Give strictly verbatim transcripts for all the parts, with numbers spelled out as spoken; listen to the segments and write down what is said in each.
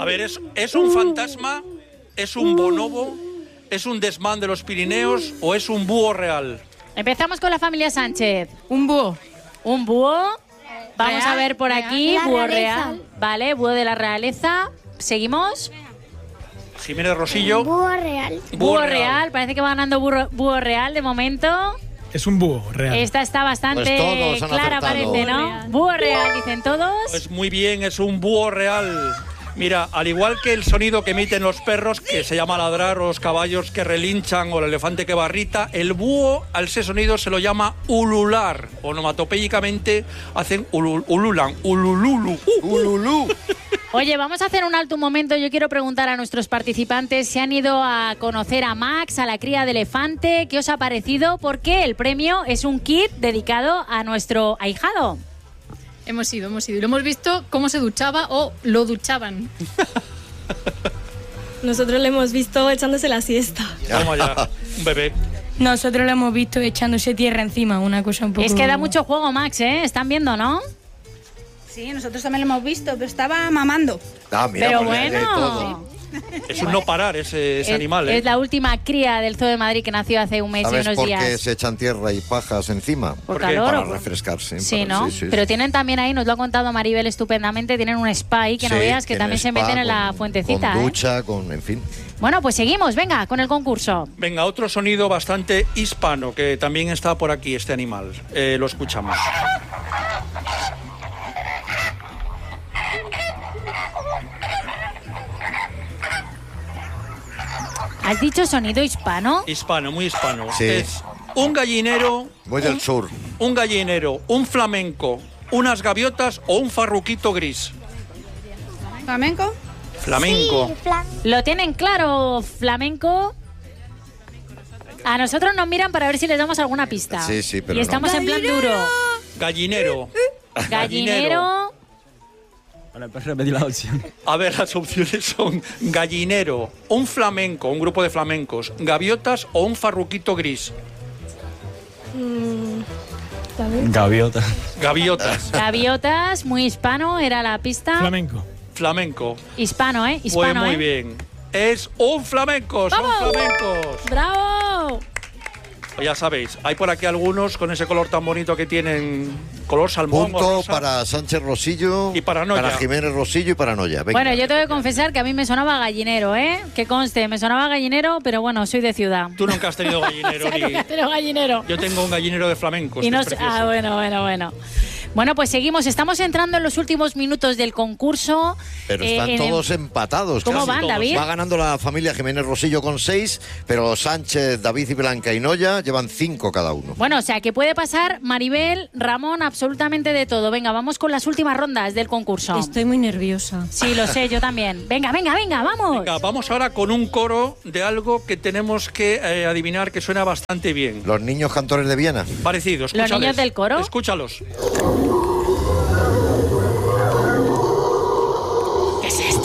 A ver, ¿es, ¿es un fantasma? ¿Es un bonobo? ¿Es un desmán de los Pirineos? ¿O es un búho real? Empezamos con la familia Sánchez. Un búho. Un búho. Vamos Real, a ver por aquí. La Búho realeza. real. Vale, búho de la realeza. Seguimos. Jiménez Rosillo. Búho real. Búho, real. Parece que va ganando burro- búho real de momento. Es un búho real. Esta está bastante Pues todos han clara, acertado. parece, ¿no? Búho real, dicen todos. Pues muy bien, es un búho real. Mira, al igual que el sonido que emiten los perros, que se llama ladrar, o los caballos que relinchan, o el elefante que barrita, el búho, al ese sonido se lo llama ulular. Onomatopéyicamente hacen ulul, ululan, ulululu. Uh, Ululú. Oye, vamos a hacer un alto un momento. Yo quiero preguntar a nuestros participantes si han ido a conocer a Max, a la cría de elefante. ¿Qué os ha parecido? Porque el premio es un kit dedicado a nuestro ahijado. Hemos ido, hemos ido. Y lo hemos visto cómo se duchaba o lo duchaban. Nosotros le hemos visto echándose la siesta. Toma ya, un bebé. Nosotros lo hemos visto echándose tierra encima, una cosa un poco... Es que da mucho juego, Max, ¿eh? ¿Están viendo, no? Sí, nosotros también lo hemos visto, pero estaba mamando. Ah, mira, Pero pues, eh, todo. bueno, Es un no parar ese, ese es, animal, ¿eh? es la última cría del Zoo de Madrid que nació hace un mes y ¿Sabes unos por días. qué se echan tierra y pajas encima? ¿Por ¿Por qué? calor? Para o por- refrescarse. Sí, para- ¿no? sí, sí, Pero sí. tienen también ahí, nos lo ha contado Maribel estupendamente, tienen un spa ahí que no Sí, veas que tiene también se spa meten en la con- fuentecita, Con ¿eh? ducha, con, en fin. Bueno, pues seguimos, venga, con el concurso. Venga, otro sonido bastante hispano, que también está por aquí, este animal. Eh, lo escuchamos. ¿Has dicho sonido hispano? Hispano, muy hispano. Sí. Es un gallinero, Muy del sur. un gallinero, un flamenco, unas gaviotas o un farruquito gris. ¿Flamenco? Flamenco. Sí, flan. ¿Lo tienen claro, flamenco? A nosotros nos miran para ver si les damos alguna pista. Sí, sí, pero Y estamos no. en plan duro. Gallinero. Gallinero, Bueno, ¿puedes repetir la opción? A ver, las opciones son gallinero, un flamenco, un grupo de flamencos, gaviotas o un farruquito gris. Gaviota. Gaviotas. gaviotas, muy hispano, era la pista. Flamenco. Flamenco. Hispano, ¿eh? Pues Hispano, muy ¿eh? bien. Es un flamenco, son ¡Vamos! flamencos. ¡Bravo! Pues ya sabéis, hay por aquí algunos con ese color tan bonito que tienen, color salmón o Punto rosa. para Sánchez Rosillo. Y para Noya. Para Jiménez Rosillo y para Noya. Venga. Bueno, yo tengo que confesar que a mí me sonaba gallinero, ¿eh? Que conste, me sonaba gallinero, pero bueno, soy de ciudad. Tú nunca has tenido gallinero ni... Pero gallinero. Yo tengo un gallinero de flamencos. Y que no es sé- precioso. ah, bueno, bueno, bueno. Bueno, pues seguimos. Estamos entrando en los últimos minutos del concurso. Pero Eh, están en el- todos empatados. ¿Cómo casi van, todos. David? Va ganando la familia Jiménez Rosillo con seis, pero Sánchez, David y Blanca y Noya llevan cinco cada uno. Bueno, o sea, que puede pasar Maribel, Ramón, absolutamente de todo. Venga, vamos con las últimas rondas del concurso. Estoy muy nerviosa. Sí, lo sé, yo también. Venga, venga, venga, vamos. Venga, vamos ahora con un coro de algo que tenemos que eh, adivinar que suena bastante bien. Los niños cantores de Viena. Parecido, ¿Los escúchales. niños del coro? Escúchalos. ¿Qué es esto?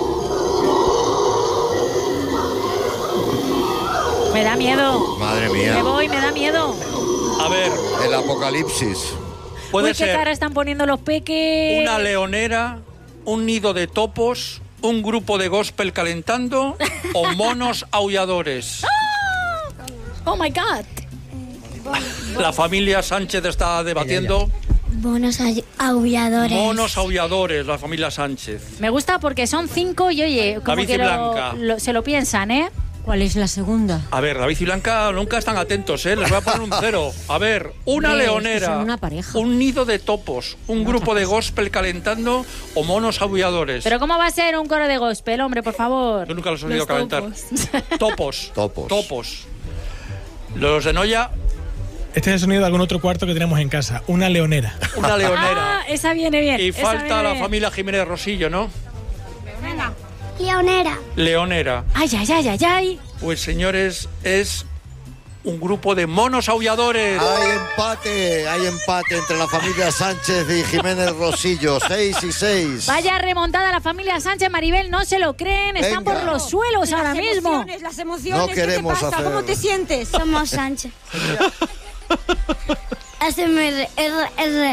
Me da miedo. Madre Me mía. voy, me da miedo. A ver, El apocalipsis. puede Uy, qué ser cara están poniendo los peques. una leonera, un nido de topos, un grupo de gospel calentando o monos aulladores. Oh my God. La familia Sánchez está debatiendo Bonos ay- aulladores. monos aulladores, la familia Sánchez. Me gusta porque son cinco y oye, como David y que lo- Blanca. lo- se lo piensan, ¿eh? ¿Cuál es la segunda? A ver, David y Blanca nunca están atentos, ¿eh? Les voy a poner un cero. A ver, una Hombre, es que leonera, son una pareja. un nido de topos, un grupo de gospel calentando o monos aulladores. Pero ¿cómo va a ser un coro de gospel, hombre, por favor? Yo nunca los he oído Los calentar. topos. Topos. Topos. Topos. Los de Noya, Este es el sonido de algún otro cuarto que tenemos en casa. Una leonera. una leonera. Ah, esa viene bien. Y esa falta viene la bien. familia Jiménez Rosillo, ¿no? Leonera. Leonera. Ay, ay, ay, ay, ay. Pues señores, es un grupo de monos aulladores. Hay empate, hay empate entre la familia Sánchez y Jiménez Rosillo. Seis y seis. Vaya remontada la familia Sánchez, Maribel, no se lo creen, están Venga. por los suelos ahora mismo. Emociones, las emociones, No ¿qué queremos te pasa? hacer- ¿Cómo te sientes? Somos Sánchez. H M R R R.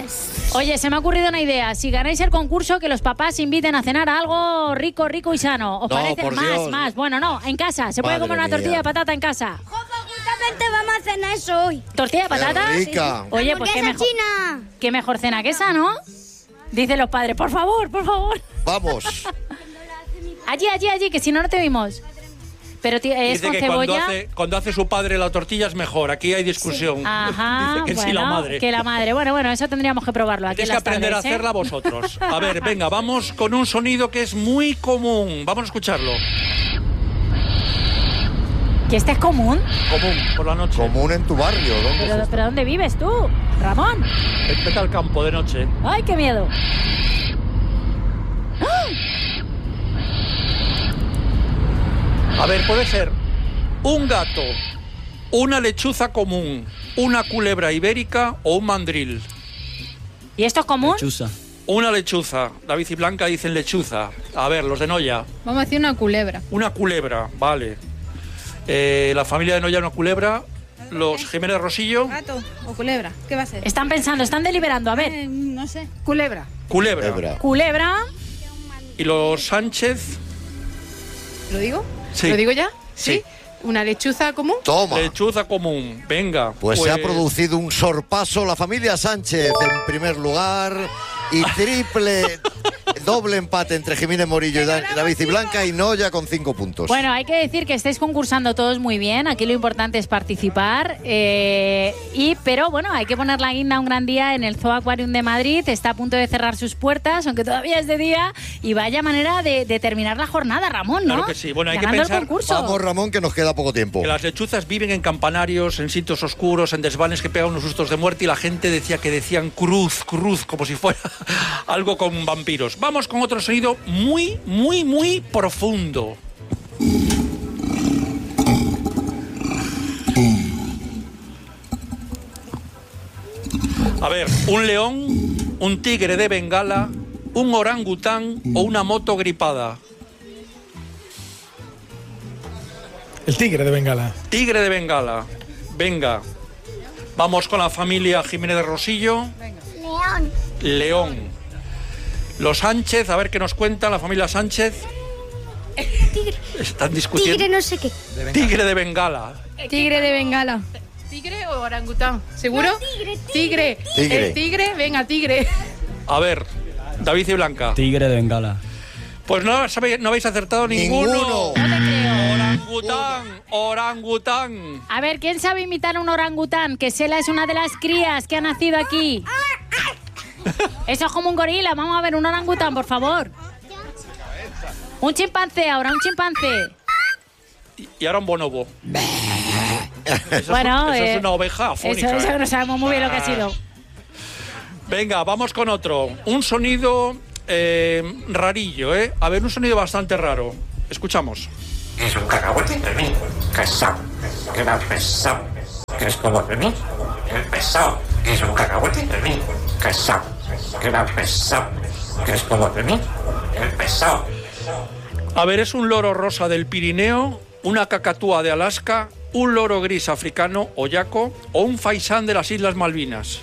Oye, se me ha ocurrido una idea. Si ganáis el concurso, que los papás inviten a cenar algo rico, rico y sano. ¿Os No, parece? por Más, Dios. más. Bueno, no, en casa. Se puede Madre comer una mía. tortilla de patata en casa. Justamente vamos a cenar eso hoy. ¿Tortilla de patata? Qué rica. Oye, pues qué mejor, China. qué mejor cena que esa, ¿no? Dicen los padres, por favor, por favor. Vamos. Allí, allí, allí, que si no, no te vimos. Pero tío, es Dice con que cuando cebolla. hace, cuando hace su padre la tortilla es mejor. Aquí hay discusión. Ajá, Dice que bueno, sí la madre. que la madre. Bueno, bueno, eso tendríamos que probarlo aquí en Tienes que las aprender a tardes, ¿eh? hacerla vosotros. A ver, venga, vamos con un sonido que es muy común. Vamos a escucharlo. ¿Que este es común? Común, por la noche. Común en tu barrio. ¿Dónde es ¿Pero, esto? pero dónde vives tú, Ramón? Vete al campo de noche. ¡Ay, qué miedo! A ver, puede ser un gato, una lechuza común, una culebra ibérica o un mandril. ¿Y esto es común? Lechuza. Una lechuza. David y Blanca dicen lechuza. A ver, los de Noya. Vamos a decir una culebra. Una culebra, vale. Eh, la familia de Noya una culebra. Los Jiménez Rosillo, ¿Gato o culebra? ¿Qué va a ser? Están pensando, están deliberando. A ver, Eh, no sé. Culebra. culebra. Culebra. culebra. Y los Sánchez, ¿Lo digo? Sí. ¿Lo digo ya? Sí. ¿Una lechuza común? Toma. lechuza común. Venga. Pues, se ha producido un sorpaso. La familia Sánchez en primer lugar y triple, doble empate entre Jiménez Morillo y Da- David y Blanca y Noya con cinco puntos. Bueno, hay que decir que estáis concursando todos muy bien. Aquí lo importante es participar. eh, y Pero bueno, hay que poner la guinda un gran día en el Zoo Aquarium de Madrid. Está a punto de cerrar sus puertas, aunque todavía es de día. Y vaya manera de, de terminar la jornada, Ramón, ¿no? Claro que sí. Bueno, hay que Ganando pensar- el concurso. Vamos, Ramón, que nos queda poco tiempo. Que las lechuzas viven en campanarios, en sitios oscuros, en desvanes que pegan unos sustos de muerte y la gente decía que decían cruz, cruz, como si fuera algo con vampiros. Vamos con otro sonido muy, muy, muy profundo. A ver, un león, un tigre de Bengala, un orangután o una moto gripada. El tigre de Bengala. Tigre de Bengala. Venga. Vamos con la familia Jiménez de Rosillo. León. León. Los Sánchez, a ver qué nos cuenta la familia Sánchez. Tigre. Están discutiendo. Tigre no sé qué. Tigre de Bengala. Tigre de Bengala. ¿Tigre o orangután? ¿Seguro? No, tigre, tigre. Tigre. El tigre, venga, tigre. A ver, David y Blanca. Tigre de Bengala. Pues no, sabe- no habéis acertado ninguno. Ninguno. No te creo. Orangután, orangután. A ver, ¿quién sabe imitar a un orangután? Que Sela es una de las crías que ha nacido aquí. Eso es como un gorila. Vamos a ver un orangután, por favor. Un chimpancé ahora, un chimpancé. Y- Y ahora un bonobo. Eso, Bueno, es, eso eh, es una oveja afónica. Eso, eso ¿eh? no sabemos muy bien lo que ha sido. Venga, vamos con otro. Un sonido eh, rarillo, ¿eh? A ver, un sonido bastante raro. Escuchamos. Es un cacahuete de mí, pesado, que va pesado, que es como de mí, el pesado. Es un cacahuete de mí, pesado, que va pesado, que es como de mí, el pesado. A ver, es un loro rosa del Pirineo, una cacatúa de Alaska, un loro gris africano o yaco o un faisán de las Islas Malvinas.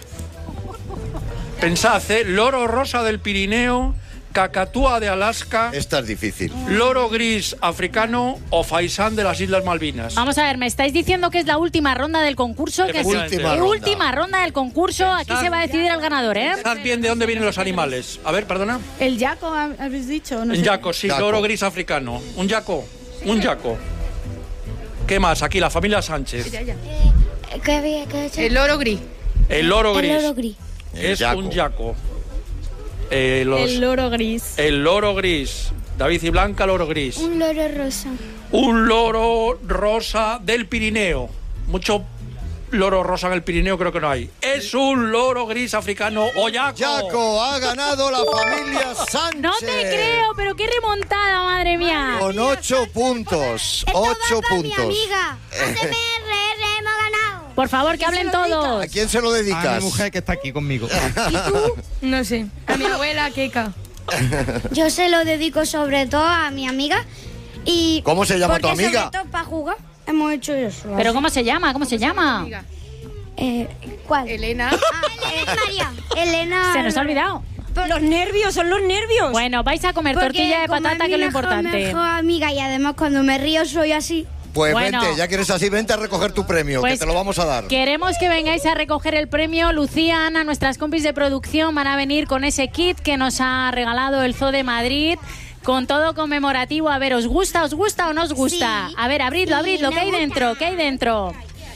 Pensad, ¿eh? Loro rosa del Pirineo, cacatúa de Alaska, Esta es difícil. loro gris africano o faisán de las Islas Malvinas. Vamos a ver, me estáis diciendo que es la última ronda del concurso. Que es Efectivamente. Última la ronda. última ronda del concurso. Aquí se va a decidir el ganador, ¿eh? Pensad bien de dónde vienen los animales. A ver, perdona. El yaco, habéis dicho. No Un sé. yaco, sí, Yaco. loro gris africano. Un yaco, un yaco. ¿Qué más? Aquí la familia Sánchez. ¿Qué había que hacer? El loro gris. El loro gris. El loro gris. El Es yaco. un yaco. Eh, los- El loro gris. el loro gris. David y Blanca, loro gris. Un loro rosa. Un loro rosa del Pirineo. Mucho loro rosa en el Pirineo creo que no hay. Es un loro gris africano o yaco. Yaco, ha ganado la familia Sánchez. No te creo, pero qué remontada, madre mía. Con ocho puntos. Esto va Ocho para mi puntos. amiga. A C M R R hemos ganado. Por favor, que hablen todos. ¿A quién se lo dedicas? A mi mujer que está aquí conmigo. No sé. A mi abuela, Keka. Yo se lo dedico sobre todo a mi amiga. Y ¿Cómo se llama tu porque amiga? sobre todo para jugar hemos hecho eso. ¿Pero cómo se llama? ¿Cómo se llama? Eh, ¿Cuál? Elena. Ah, eh, María. Elena. Se nos ha olvidado. Los nervios, son los nervios. Bueno, vais a comer Porque tortilla de como patata, es que es mi lo mejor- importante. mejor amiga y además cuando me río soy así. Pues Bueno. vente, ya que eres así, vente a recoger tu premio, Pues que te lo vamos a dar. Queremos que vengáis a recoger el premio. Lucía, Ana, nuestras compis de producción van a venir con ese kit que nos ha regalado el Zoo de Madrid. Con todo conmemorativo. A ver, ¿os gusta, os gusta o no os gusta? Sí. A ver, abridlo, Sí, abridlo. me ¿Qué hay gusta. dentro? ¿Qué hay dentro?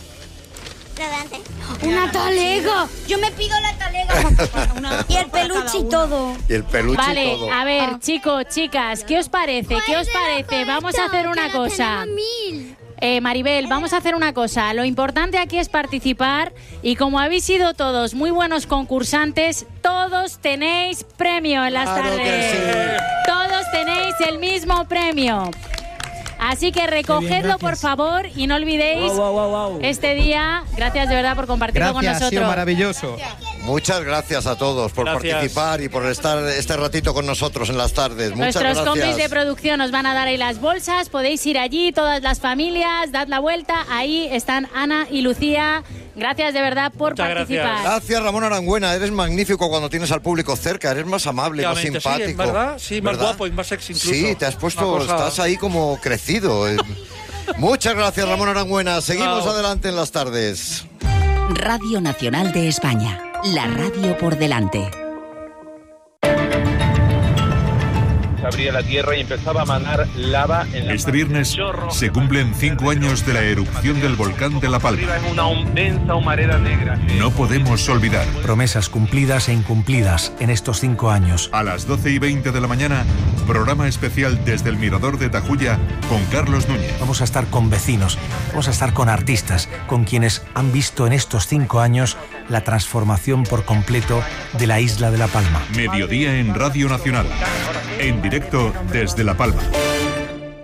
Una talega. Yo me pido la talega. Y el peluche y todo. Y el peluche Vale, y todo. a ver, chicos, chicas, ¿qué os parece? ¿Qué os parece? Vamos a hacer una cosa. Eh, Maribel, vamos a hacer una cosa. Lo importante aquí es participar y como habéis sido todos muy buenos concursantes, todos tenéis premio en las Claro que tardes. sí. Todos tenéis el mismo premio. Así que recogedlo, por favor, y no olvidéis Wow, wow, wow, wow. este día. Gracias de verdad por compartirlo con Gracias, ha sido nosotros. maravilloso. Muchas gracias a todos por Gracias. participar y por estar este ratito con nosotros en las tardes. Muchas Nuestros gracias. compis de producción os van a dar ahí las bolsas. Podéis ir allí, todas las familias, dad la vuelta. Ahí están Ana y Lucía. Gracias de verdad por Muchas participar. gracias. Gracias, Ramón Arangüena. Eres magnífico cuando tienes al público cerca. Eres más amable, más Efectivamente, sí, simpático. ¿verdad? Sí, más ¿verdad? guapo y más sexy incluso. Sí, te has puesto, Una cosa- estás ahí como crecido. eh. Muchas gracias, Ramón Arangüena. Seguimos Chao. adelante en las tardes. Radio Nacional de España. La radio por delante. Se abría la tierra y empezaba a manar lava en la Este viernes se cumplen cinco años de la erupción del volcán de La Palma. Arriba en una densa humareda negra. No podemos olvidar. Promesas cumplidas e incumplidas en estos cinco años. A las doce y veinte de la mañana, programa especial desde el Mirador de Tajuya con Carlos Núñez. Vamos a estar con vecinos, vamos a estar con artistas, con quienes han visto en estos cinco años la transformación por completo de la isla de La Palma. Mediodía en Radio Nacional. En directo desde La Palma.